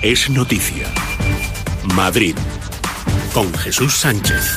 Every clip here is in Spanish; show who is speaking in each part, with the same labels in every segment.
Speaker 1: es noticia. Madrid, con Jesús Sánchez.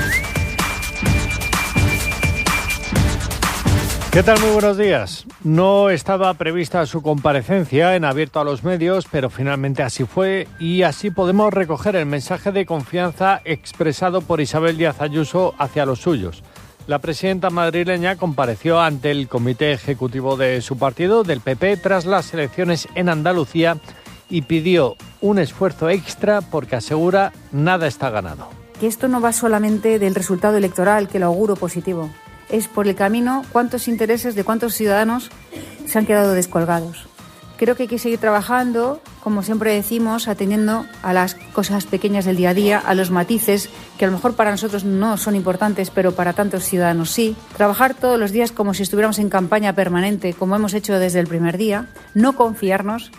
Speaker 2: ¿Qué tal? Muy buenos días. No estaba prevista su comparecencia en abierto a los medios, pero finalmente así fue y así podemos recoger el mensaje de confianza expresado por Isabel Díaz Ayuso hacia los suyos. La presidenta madrileña compareció ante el comité ejecutivo de su partido, del PP, tras las elecciones en Andalucía y pidió un esfuerzo extra porque asegura nada está ganado.
Speaker 3: Que esto no va solamente del resultado electoral, que lo auguro positivo. Es por el camino cuántos intereses de cuántos ciudadanos se han quedado descolgados. Creo que hay que seguir trabajando, como siempre decimos, atendiendo a las cosas pequeñas del día a día, a los matices que a lo mejor para nosotros no son importantes, pero para tantos ciudadanos sí. Trabajar todos los días como si estuviéramos en campaña permanente, como hemos hecho desde el primer día, no confiarnos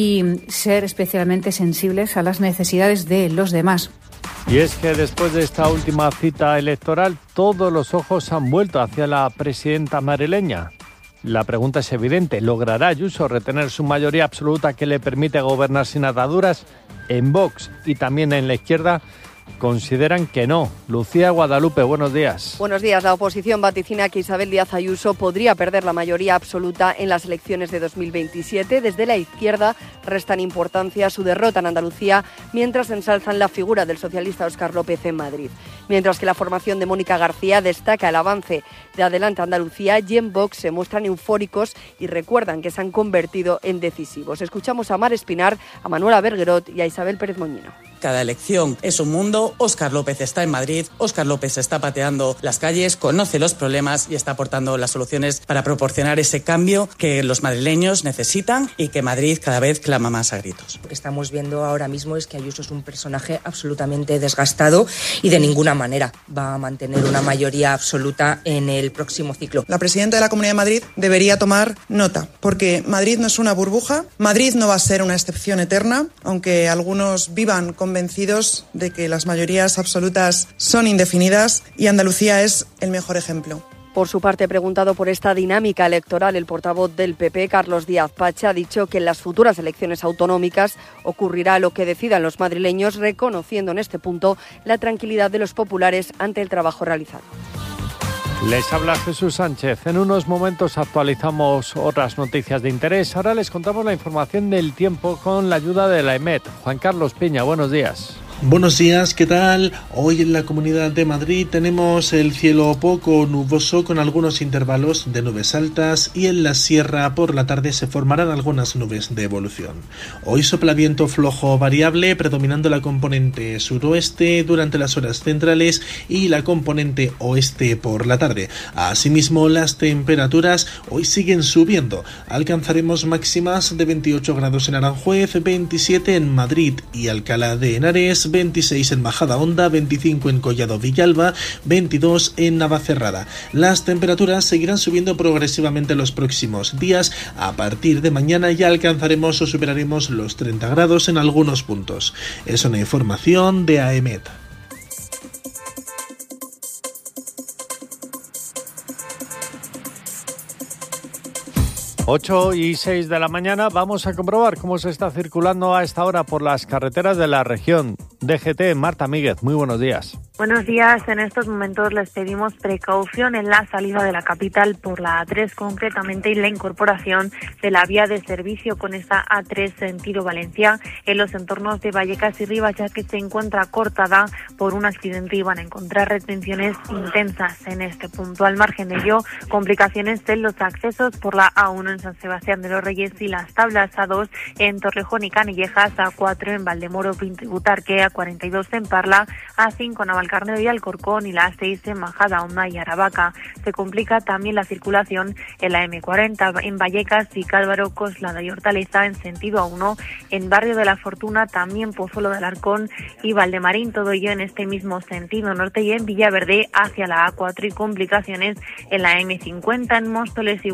Speaker 3: y ser especialmente sensibles a las necesidades de los demás.
Speaker 2: Y es que después de esta última cita electoral, todos los ojos han vuelto hacia la presidenta madrileña. La pregunta es evidente, ¿logrará Ayuso retener su mayoría absoluta que le permite gobernar sin ataduras? En Vox y también en la izquierda consideran que no. Lucía Guadalupe, buenos días.
Speaker 4: Buenos días. La oposición vaticina que Isabel Díaz Ayuso podría perder la mayoría absoluta en las elecciones de 2027. Desde la izquierda restan importancia a su derrota en Andalucía, mientras ensalzan la figura del socialista Óscar López en Madrid. Mientras que la formación de Mónica García destaca el avance de Adelante Andalucía, y en Vox se muestran eufóricos y recuerdan que se han convertido en decisivos. Escuchamos a Mar Espinar, a Manuela Berguerot y a Isabel Pérez Moñino.
Speaker 5: Cada elección es un mundo. Óscar López está en Madrid, Óscar López está pateando las calles, conoce los problemas y está aportando las soluciones para proporcionar ese cambio que los madrileños necesitan y que Madrid cada vez clama más a gritos.
Speaker 6: Lo que estamos viendo ahora mismo es que Ayuso es un personaje absolutamente desgastado y de ninguna manera va a mantener una mayoría absoluta en el próximo ciclo.
Speaker 7: La presidenta de la Comunidad de Madrid debería tomar nota, porque Madrid no es una burbuja, Madrid no va a ser una excepción eterna, aunque algunos vivan convencidos de que las mayorías absolutas son indefinidas, y Andalucía es el mejor ejemplo.
Speaker 4: Por su parte, preguntado por esta dinámica electoral, el portavoz del PP, Carlos Díaz Pacha, ha dicho que en las futuras elecciones autonómicas ocurrirá lo que decidan los madrileños, reconociendo en este punto la tranquilidad de los populares ante el trabajo realizado.
Speaker 2: Les habla Jesús Sánchez. En unos momentos actualizamos otras noticias de interés. Ahora les contamos la información del tiempo con la ayuda de la EMET. Juan Carlos Piña, buenos días.
Speaker 8: Buenos días, ¿qué tal? Hoy en la Comunidad de Madrid tenemos el cielo poco nuboso con algunos intervalos de nubes altas, y en la sierra por la tarde se formarán algunas nubes de evolución. Hoy sopla viento flojo variable, predominando la componente suroeste durante las horas centrales y la componente oeste por la tarde. Asimismo, las temperaturas hoy siguen subiendo. Alcanzaremos máximas de 28 grados en Aranjuez, 27 en Madrid y Alcalá de Henares, 26 en Majadahonda, 25 en Collado Villalba, 22 en Navacerrada. Las temperaturas seguirán subiendo progresivamente los próximos días. A partir de mañana ya alcanzaremos o superaremos los 30 grados en algunos puntos. Es una información de AEMET.
Speaker 2: Ocho y 6 de la mañana, vamos a comprobar cómo se está circulando a esta hora por las carreteras de la región. DGT, Marta Míguez, muy buenos días.
Speaker 9: Buenos días. En estos momentos les pedimos precaución en la salida de la capital por la A3 concretamente, y la incorporación de la vía de servicio con esta A3 sentido Valencia en los entornos de Vallecas y Rivas, ya que se encuentra cortada por un accidente y van a encontrar retenciones intensas en este punto. Al margen de ello, complicaciones en los accesos por la A1 en San Sebastián de los Reyes y las tablas A2 en Torrejón y Canillejas, A4 en Valdemoro, Pinto y Butarque, A42 en Parla, A5 Navalcarnero y Alcorcón y la A6 en Majadahonda y Aravaca. Se complica también la circulación en la M40 en Vallecas y Cálvaro, Coslada y Hortaleza en sentido A1, en Barrio de la Fortuna, también Pozuelo de Alarcón y Valdemarín, todo ello en este mismo sentido norte, y en Villaverde hacia la A4, y complicaciones en la M50 en Móstoles y